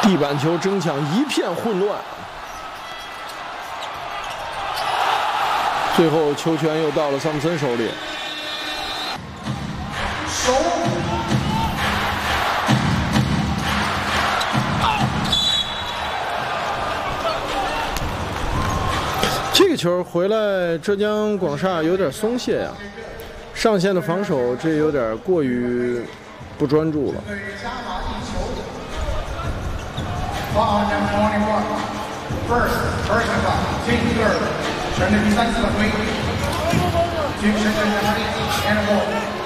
地板球争抢一片混乱，最后球权又到了桑普森手里。这个球回来，浙江广厦有点松懈呀，上线的防守这有点过于不专注了。 First clock, team third，全队第3次的回，精神的压力 and goal。